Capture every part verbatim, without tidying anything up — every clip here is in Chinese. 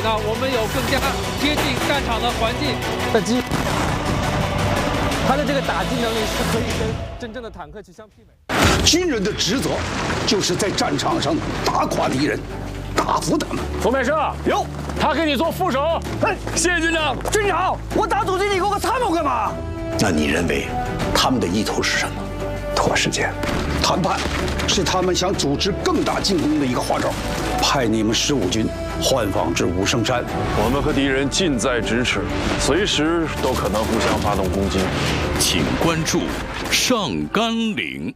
呢，我们有更加贴近战场的环境。 那机，它的这个打击能力是可以跟真正的坦克去相媲美。 军人的职责就是在战场上打垮敌人，打服他们。 冯美社有， 他给你做副手。 哎， 谢谢军长。 军长，我打总经理给我个参谋干嘛？那你认为他们的意图是什么？拖时间。谈判是他们想组织更大进攻的一个花招，派你们十五军换防至武圣山。 我们和敌人近在咫尺，随时都可能互相发动攻击。 请关注上甘岭。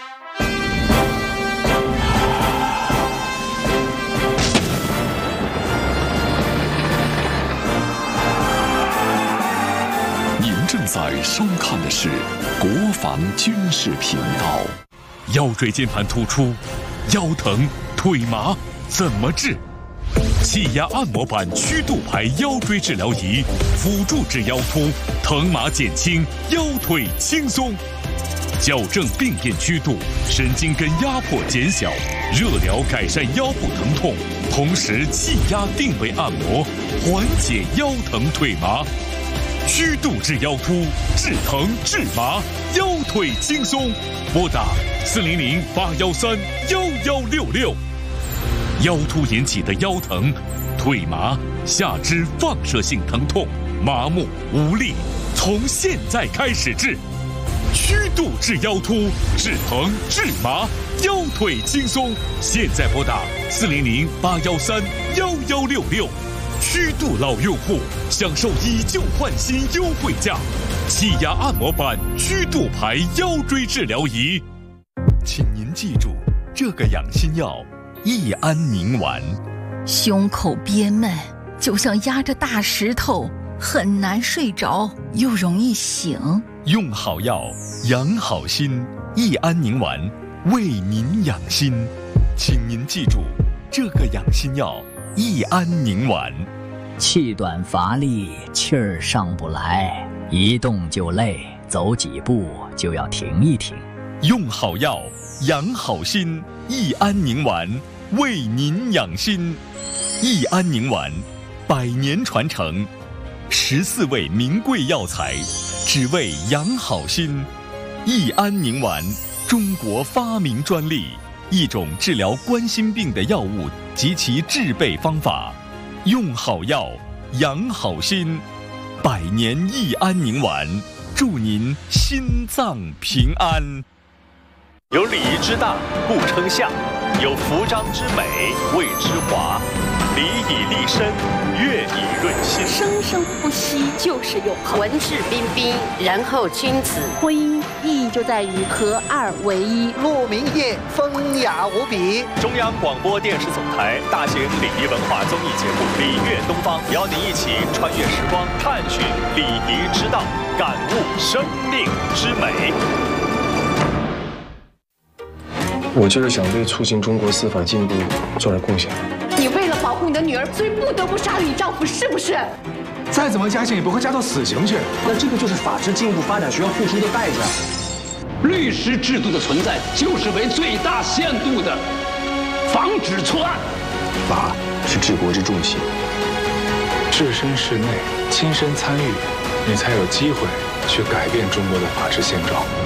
您正在收看的是国防军事频道。腰椎间盘突出，腰疼腿麻怎么治？气压按摩板曲度排腰椎治疗仪，辅助治腰突，疼麻减轻，腰腿轻松。矫正病变曲度，神经根压迫减小，热疗改善腰部疼痛，同时气压定位按摩，缓解腰疼腿麻。曲度治腰突，治疼治麻，腰腿轻松。拨打四零零八幺三幺幺六六。腰突引起的腰疼、腿麻、下肢放射性疼痛、麻木无力，从现在开始治。曲度治腰突，治疼治麻，腰腿轻松。现在拨打四零零八幺三幺幺六六。曲度老用户享受以旧换新优惠价，气压按摩板曲度牌腰椎治疗仪。请您记住这个养心药：益安宁丸。 胸口憋闷，就像压着大石头，很难睡着，又容易醒。 用好药，养好心。益安宁丸为您养心，请您记住这个养心药：益安宁丸。 气短乏力，气儿上不来，一动就累，走几步就要停一停。 用好药，养好心。益安宁丸为您养心。益安宁丸，百年传承，十四味名贵药材，只为养好心。益安宁丸，中国发明专利，一种治疗冠心病的药物及其制备方法。用好药，养好心。百年益安宁丸，祝您心脏平安。 有礼仪之大，故称相；有服章之美，谓之华。礼以立身，乐以润心。 生生不息就是永恒。 文质彬彬，然后君子。 婚姻意义就在于合二为一。 鹿鸣夜，风雅无比。 中央广播电视总台大型礼仪文化综艺节目《礼乐东方》，邀您一起穿越时光，探寻礼仪之道，感悟生命之美。 我就是想对促进中国司法进步做点贡献。 你为了保护你的女儿，所以不得不杀了你丈夫，是不是？ 再怎么加刑也不会加到死刑去。 那这个就是法治进步发展需要付出的代价。 律师制度的存在，就是为最大限度的防止错案。 法是治国之重器，置身事内，亲身参与，你才有机会去改变中国的法治现状。